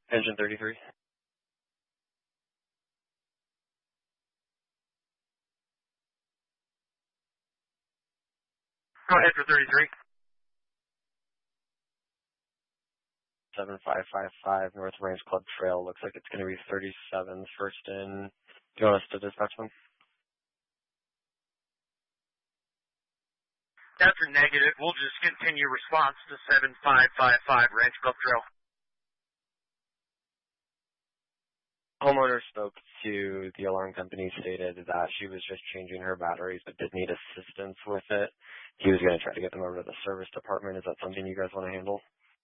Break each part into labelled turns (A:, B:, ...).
A: Engine 33.
B: Go ahead for 33.
A: 7555 North Range Club Trail. Looks like it's going to be 37 first in. Do you want us to dispatch them?
B: That's a negative. We'll just continue response to 7555 Ranch Club Trail.
A: Homeowner spoke to the alarm company, stated that she was just changing her batteries but did need assistance with it. He was going to try to get them over to the service department. Is that something you guys want to handle?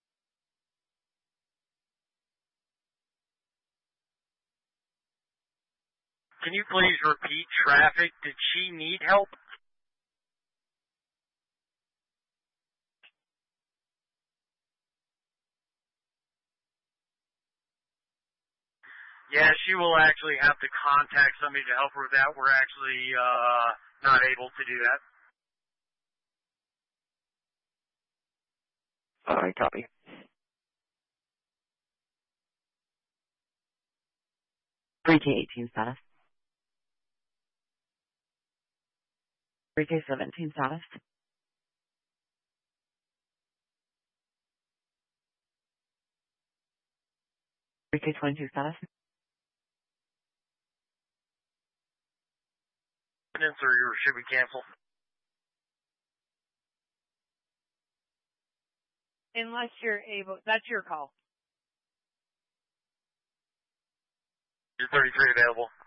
B: Can you please repeat traffic? Did she need help? Yeah, she will actually have to contact somebody to help her with that. We're actually not able to do that.
A: All right, copy.
C: K-18 status. 3K-17 status. 3K-22 status.
B: Or should we cancel?
D: Unless you're able, that's your call.
B: Is 33 available?